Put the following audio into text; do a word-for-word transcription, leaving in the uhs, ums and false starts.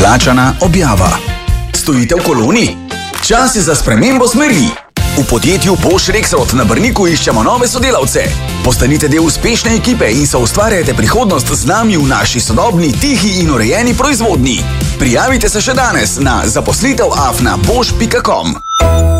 Plačana objava. Stojite v koloni? Čas je za spremembo smeri. V podjetju Bosch Rexroth na Brniku iščemo nove sodelavce. Postanite del uspešne ekipe in se ustvarjajte prihodnost z nami v naši sodobni, tihi in urejeni proizvodnji. Prijavite se še danes na zaposlitev afna bosch pika com.